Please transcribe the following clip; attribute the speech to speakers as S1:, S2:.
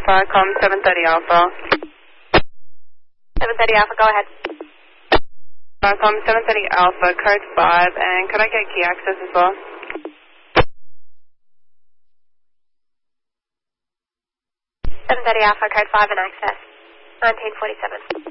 S1: Alpha, com 730 Alpha.
S2: 730 Alpha, go ahead.
S1: Com 730 Alpha, code 5, and could I get key access as well?
S2: 730 Alpha, code 5 and access. 1947.